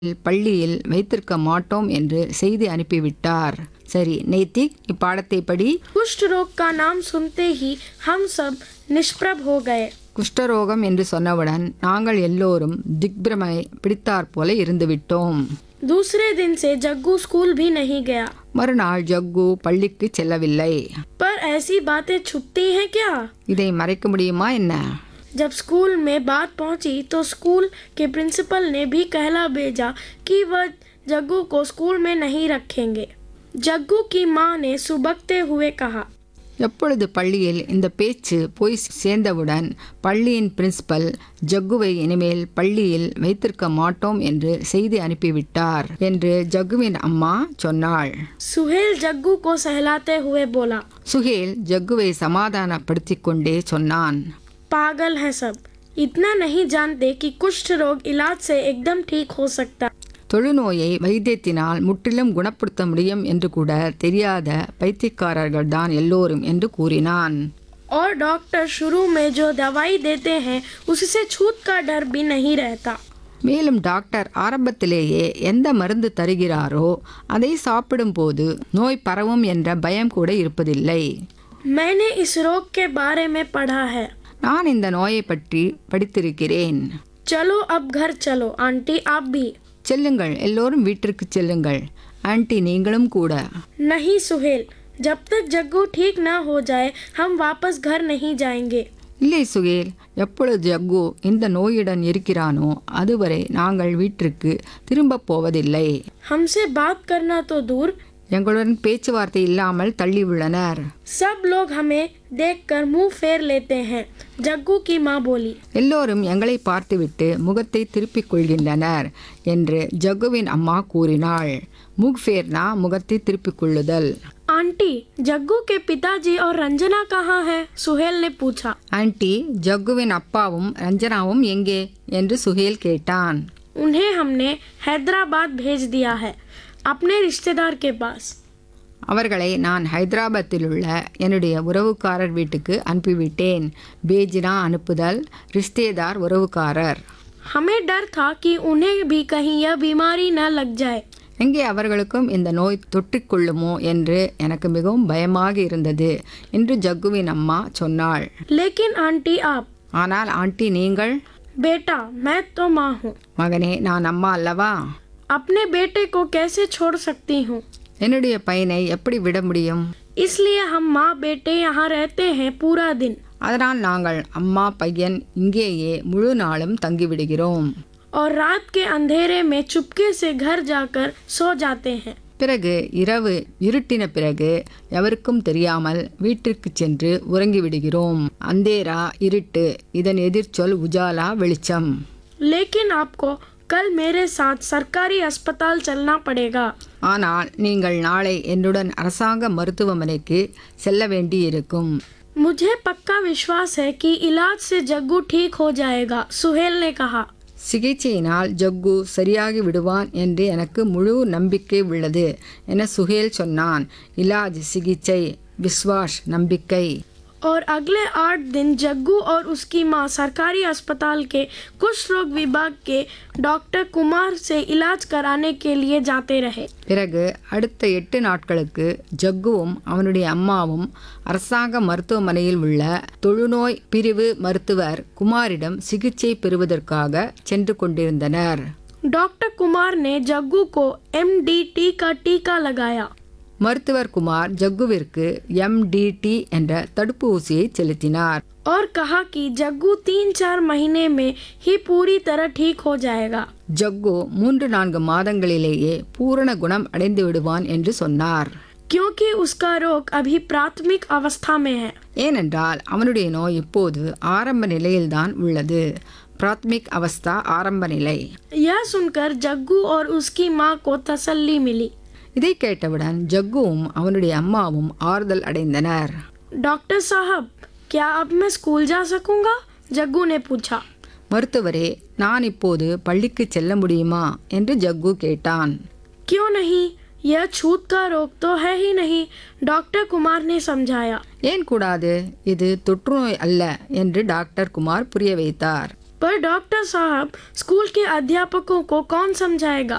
பள்ளியில் வைத்திருக்க மாட்டோம் என்று செய்தி அனுப்பிவிட்டார். சரி நைத்திக், இப்பாடத்தை படி. कुष्ठ रोग का नाम सुनते ही हम सब निष्प्रभ हो गए। குஷ்டரோகம் என்று சொன்னவுடன் நாங்கள் எல்லோரும் திக்பிரமை பிடித்தாற் போல இருந்துவிட்டோம். दूसरे दिन से जग्गू स्कूल भी नहीं गया। மறுநாள் ஜக்கு பள்ளிக்கு செல்லவில்லை. पर ऐसी बातें छुपती हैं क्या? இதை மறைக்க முடியுமா என்ன? जब स्कूल में बात पहुंची तो स्कूल के प्रिंसिपल ने भी कहला भेजा कि वह जग्गू को स्कूल में नहीं रखेंगे। जग्गू की माँ ने सुबकते हुए कहा। எப்பொழுது பள்ளியில் இந்த பேச்சு போய் சேர்ந்தவுடன் பள்ளியின் பிரின்சிபல் ஜக்குவை இனிமேல் பள்ளியில் வைத்திருக்க மாட்டோம் என்று செய்தி அனுப்பிவிட்டார் என்று ஜக்குவின் அம்மா சொன்னாள். सुहेल जग्गू को सहलाते हुए बोला, சுஹேல் ஜக்குவை சமாதானப்படுத்திக் கொண்டே சொன்னான். पागल हैं सब, इतना नहीं जानते कि कुष्ठ रोग इलाज से एकदम ठीक हो सकता। தொழுநோயை வைத்தியத்தினால் முற்றிலும் குணப்படுத்த முடியும் என்று கூட தெரியாத பைத்தியக்காரர்கள் தான் எல்லோரும் என்று கூறினான். और डॉक्टर शुरू में जो दवाई देते हैं उससे छूत का डर भी नहीं रहता। மேலும் டாக்டர் ஆரம்பத்திலேயே எந்த மருந்து தருகிறாரோ அதை சாப்பிடும்போது நோய் பரவும் என்ற பயம் கூட இருப்பதில்லை. मैंने इस रोग के बारे में पढ़ा है। நான் இந்த நோயை பற்றி படித்திருக்கிறேன். चलो अब घर चलो, आंटी आप भी। செல்லுங்கள், எல்லோரும் வீட்டிற்கு செல்லுங்கள். ஆன்ட்டி நீங்களும் கூட. नहीं सुहेल, जब तक जग्गू ठीक ना हो जाए हम वापस घर नहीं जाएंगे। இல்லை சுகேல், எப்பொழுது ஜக்கு இந்த நோயுடன் இருக்கிறானோ அதுவரை நாங்கள் வீட்டிற்கு திரும்ப போவதில்லை. हमसे बात करना तो दूर, எங்களுடன் பேச்சுவார்த்தை இல்லாமல் தள்ளி உள்ளனர். सब लोग हमें देखकर मुंह फेर लेते हैं। जग्गू की माँ बोली। எல்லோரும் எங்களை பார்த்துவிட்டு முகத்தை திருப்பிக் கொள்கின்றனர் என்று ஜக்குவின் அம்மா கூறினாள். முக்ஃபேர்னா முகத்தை திருப்பிக் கொள்ளுதல். आंटी, जग्गू के पिताजी और रंजना कहाँ है? सुहेल ने पूछा। ஆன்ட்டி, ஜக்குவின் அப்பாவும் ரஞ்சனாவும் எங்கே என்று சுஹேல் கேட்டான். उन्हें हमने हैदराबाद भेज दिया है, अपने रिश्तेदार के पास। அவர்களை நான் ஹைதராபாத்தில் உள்ள என்னுடைய உறவுக்காரர் வீட்டுக்கு அனுப்பிவிட்டேன். பேஜினா அனுப்புதல், ரிஷ்தேதார் உறவுக்காரர். हमें डर था कि उन्हें भी कहीं यह बीमारी न लग जाए। எங்கே அவர்களுக்கும் இந்த நோய் தொற்றிக்கொள்ளுமோ என்று எனக்கு மிகவும் பயமாக இருந்தது என்று ஜக்குவின் அம்மா சொன்னாள். लेकिन आंटी आप। ஆனால் ஆண்டி நீங்கள்? बेटा, मैं तो माँ हूँ। மகனே, நான் அம்மா அல்லவா? अपने बेटे को कैसे छोड़ सकती हूँ? என்னுடைய பையனை எப்படி விட முடியும்? इसलिए हम माँ बेटे यहाँ रहते हैं पूरा दिन। அதனால் நாங்கள் அம்மா பையன் இங்கேயே முழு நாளும் தங்கிவிடுகிறோம். और रात के अंधेरे में चुपके से घर जाकर सो जाते हैं। பிறகு இரவு இருட்டின பிறகு எவருக்கும் தெரியாமல் வீட்டிற்கு சென்று உறங்கிவிடுகிறோம். அந்தேரா இருட்டு, இதன் எதிர்ச்சொல் உஜாலா வெளிச்சம். लेकिन आपको कल मेरे साथ सरकारी अस्पताल चलना पड़ेगा। ஆனால் நீங்கள் நாளை என்னுடன் அரசாங்க மருத்துவமனைக்கு செல்ல வேண்டியிருக்கும். मुझे पक्का विश्वास है कि इलाज से जग्गू ठीक हो जाएगा, सुहेल ने कहा। சிகிச்சையினால் ஜக்கு சரியாகி விடுவான் என்று எனக்கு முழு நம்பிக்கை உள்ளது என சுஹேல் சொன்னான். இலாஜ் சிகிச்சை, விஸ்வாஸ் நம்பிக்கை. और अगले 8 दिन जग्गू और उसकी माँ सरकारी अस्पताल के कुष्ठ रोग विभाग के डॉक्टर कुमार से इलाज कराने के लिए जाते रहे। பிறகு அடுத்த 8 நாட்களுக்கு ஜக்குவும் அவனுடைய அம்மாவும் அரசாங்க மருத்துவமனையில் உள்ள தொழுநோய் பிரிவு மருத்துவர் குமாரிடம் சிகிச்சை பெறுவதற்காக சென்று கொண்டிருந்தனர். डॉक्टर कुमार ने जग्गू को MDT का टीका लगाया। மருத்துவர் குமார் ஜக்குவிற்கு MDT என்ற தடுப்பூசியை செலுத்தினார். और कहा कि जग्गू 3-4 महीने में ही पूरी तरह ठीक हो जाएगा। ஜக்கு 3-4 மாதங்களிலேயே பூரண குணம் அடைந்து விடுவான் என்று சொன்னார். क्योंकि उसका रोग अभी प्राथमिक अवस्था में है। ஏனென்றால் அவனுடைய நோய் இப்போது ஆரம்ப நிலையில்தான் உள்ளது. பிராத்மிக் அவஸ்தா, ஆரம்ப நிலை. यह सुनकर जग्गू और उसकी माँ को तसल्ली मिली। இதை கேட்டவுடன் ஜக்குவும் அவனுடைய அம்மாவும் ஆறுதல் அடைந்தனர். डॉक्टर साहब, क्या अब मैं स्कूल जा सकूंगा? जग्गू ने पूछा। மருத்துவரே, நான் இப்போது பள்ளிக்கு செல்ல முடியுமா என்று ஜக்கு கேட்டான். क्यों नहीं, यह छूत का रोग तो है ही नहीं, डॉक्टर कुमार ने समझाया। ஏன் கூடாது, இது தொற்றுநோய் அல்ல என்று டாக்டர் குமார் புரிய வைத்தார். पर डॉक्टर साहब, स्कूल के अध्यापकों को कौन समझाएगा?